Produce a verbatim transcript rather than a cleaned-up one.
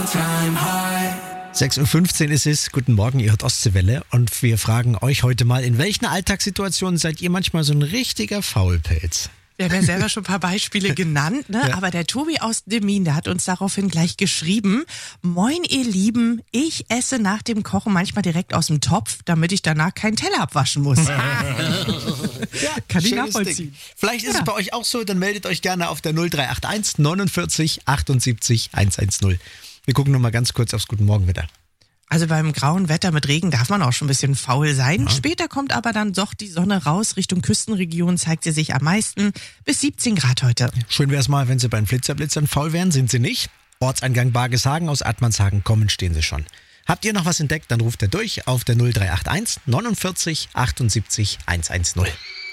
sechs Uhr fünfzehn ist es. Guten Morgen, ihr hört Ostseewelle. Und wir fragen euch heute mal, in welchen Alltagssituationen seid ihr manchmal so ein richtiger Faulpelz? Wir haben ja selber schon ein paar Beispiele genannt, ne? Ja. Aber der Tobi aus Demmin, der hat uns daraufhin gleich geschrieben: Moin ihr Lieben, ich esse nach dem Kochen manchmal direkt aus dem Topf, damit ich danach keinen Teller abwaschen muss. Ja, Kann ich schönes nachvollziehen. Ding. Vielleicht ist Ja. es bei euch auch so, dann meldet euch gerne auf der null drei acht eins neunundvierzig achtundsiebzig hundertzehn. Wir gucken noch mal ganz kurz aufs Guten Morgenwetter. Also beim grauen Wetter mit Regen darf man auch schon ein bisschen faul sein. Ja. Später kommt aber dann doch die Sonne raus. Richtung Küstenregion zeigt sie sich am meisten. Bis siebzehn Grad heute. Schön wäre es mal, wenn sie bei den Flitzerblitzern faul wären, sind sie nicht. Ortseingang Bargeshagen, aus Admanshagen kommen, stehen sie schon. Habt ihr noch was entdeckt, dann ruft er durch auf der null drei acht eins neunundvierzig achtundsiebzig hundertzehn.